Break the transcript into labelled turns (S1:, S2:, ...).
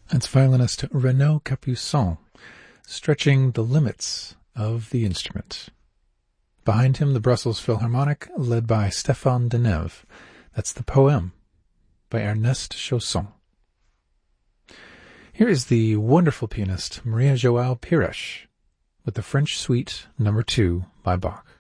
S1: That's violinist Renaud Capuçon, stretching the limits of the instrument. Behind him, the Brussels Philharmonic, led by Stéphane Deneuve. That's the Poème by Ernest Chausson. Here is the wonderful pianist Maria João Pires with the French Suite No. 2 by Bach.